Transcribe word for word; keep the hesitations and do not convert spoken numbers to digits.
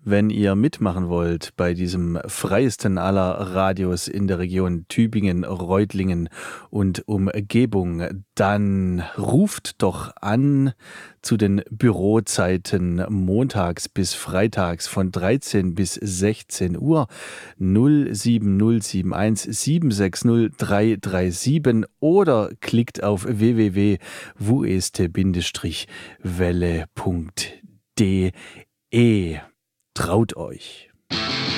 Wenn ihr mitmachen wollt bei diesem freiesten aller Radios in der Region Tübingen, Reutlingen und Umgebung, dann ruft doch an zu den Bürozeiten montags bis freitags von dreizehn bis sechzehn Uhr null sieben null sieben eins sieben sechs null drei drei sieben oder klickt auf w w w punkt w u e s t welle punkt d e. Traut euch!